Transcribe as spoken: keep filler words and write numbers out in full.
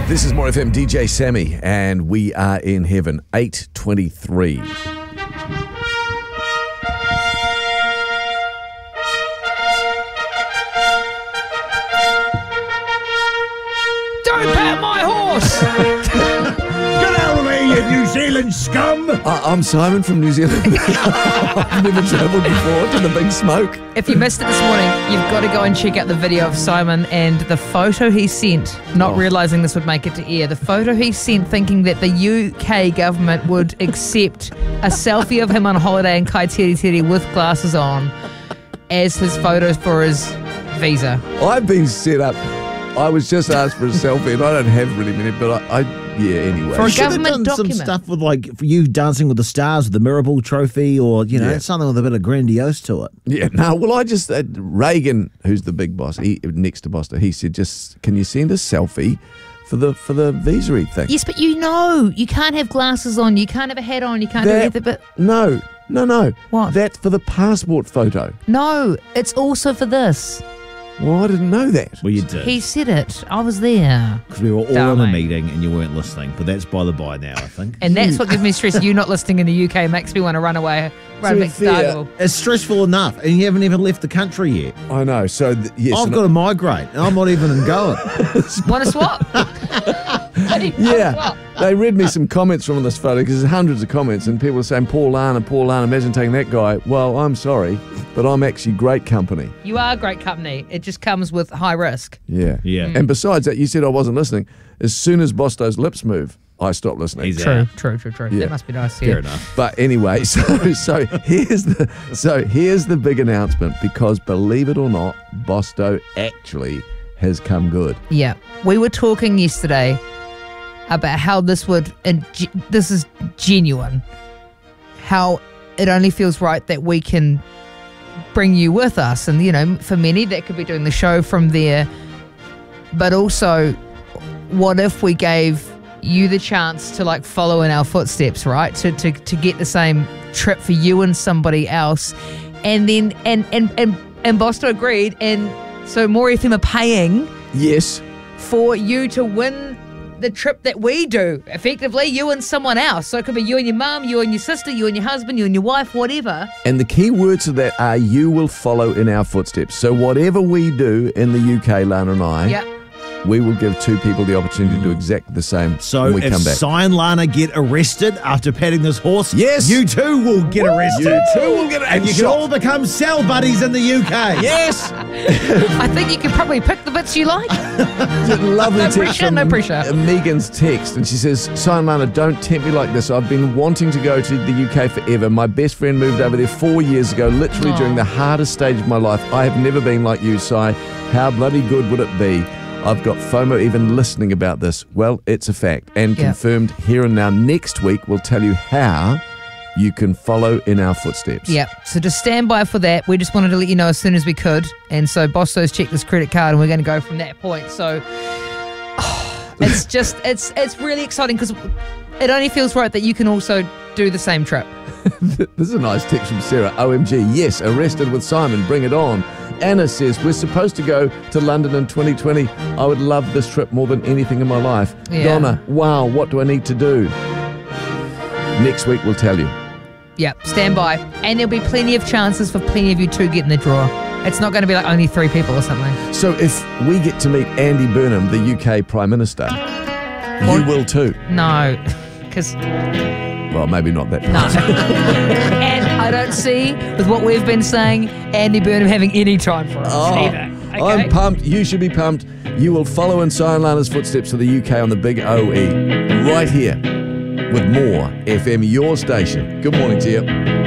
This is More F M, D J Sammy, and we are in heaven, eight twenty-three. Don't pat my horse! Get out of here, you New Zealand scum! Uh, I'm Simon from New Zealand. I've never travelled before to the big smoke. If you missed it this morning, you've got to go and check out the video of Simon and the photo he sent, not Oh. realising this would make it to air. The photo he sent thinking that the U K government would accept a selfie of him on holiday in Kaiteri with glasses on as his photos for his visa. I've been set up. I was just asked for a selfie, and I don't have really many, but I, I yeah, anyway. For a You should have government done document. some stuff with, like, for you Dancing with the Stars with the Mirabel Trophy, or, you know, Yeah. something with a bit of grandiose to it. Yeah, no, well, I just, uh, Reagan, who's the big boss, he next to Boster, he said, just, can you send a selfie for the for the visa thing? Yes, but you know, you can't have glasses on, you can't have a hat on, you can't do That- anything, but No, no, no. What? That's for the passport photo. no, it's also for this. Well, I didn't know that. Well, you did. He said it. I was there. Because we were all in a Darling. meeting and you weren't listening. But that's by the by now, I think. And that's what gives me stress. You not listening in the U K makes me want to run away, run To back to be fair, Dargle. It's stressful enough, and you haven't even left the country yet. I know, so, th- yes. I've and got to migrate, and I'm not even going. Want to swap? Yeah, they read me some comments from this photo because there's hundreds of comments, and people are saying, Paul Lana, Paul Lana, imagine taking that guy. Well, I'm sorry, but I'm actually great company. You are a great company. It just comes with high risk. Yeah. Yeah. And besides that, you said I wasn't listening. As soon as Bosto's lips move, I stop listening. He's True, out. true, true, true. Yeah. That must be nice. Fair Yeah. enough. But anyway, so so here's the so here's the big announcement, because believe it or not, Bosto actually has come good. Yeah. We were talking yesterday about how this would, and ge- this is genuine, how it only feels right that we can bring you with us. And, you know, for many, that could be doing the show from there. But also, what if we gave you the chance to, like, follow in our footsteps, right? To, to, to get the same trip for you and somebody else. And then, and, and, and, and Bosto agreed. And so More F M are paying Yes. for you to win the trip that we do. Effectively, you and someone else. So it could be you and your mum, you and your sister, you and your husband, you and your wife, whatever. And the key words to that are you will follow in our footsteps. So whatever we do in the U K, Lana and I, Yeah. we will give two people the opportunity to do exactly the same So when we if come back. Si and Lana get arrested after patting this horse, Yes. you too will get arrested. You too will get And you can shot. all become cell buddies in the U K. Yes. I think you could probably pick the bits you like. Lovely No text pressure, from no pressure. uh, Megan's text, and she says, Simon Lana, don't tempt me like this. I've been wanting to go to the U K forever. My best friend moved over there four years ago, literally Aw. during the hardest stage of my life. I have never been like you, Si. How bloody good would it be? I've got FOMO even listening about this. Well, it's a fact, and Yeah. confirmed here and now. Next week, we'll tell you how you can follow in our footsteps. Yeah. So just stand by for that. We just wanted to let you know as soon as we could. And so Bosto's checked this credit card and we're going to go from that point. So it's just, it's it's really exciting because it only feels right that you can also do the same trip. This is a nice text from Sarah. O M G, yes, arrested with Simon, bring it on. Anna says, we're supposed to go to London in twenty twenty. I would love this trip more than anything in my life. Yeah. Donna, wow, what do I need to do? Next week we'll tell you. Yep, stand by. And there'll be plenty of chances for plenty of you to get in the draw. It's not going to be like only three people or something. So if we get to meet Andy Burnham, the U K Prime Minister, you will too. No, because Well, maybe not that no. fast. And I don't see, with what we've been saying, Andy Burnham having any time for us Oh, either. Okay? I'm pumped. You should be pumped. You will follow in Si and Lana's footsteps to the U K on the big O E. Right here with More F M, your station. Good morning to you.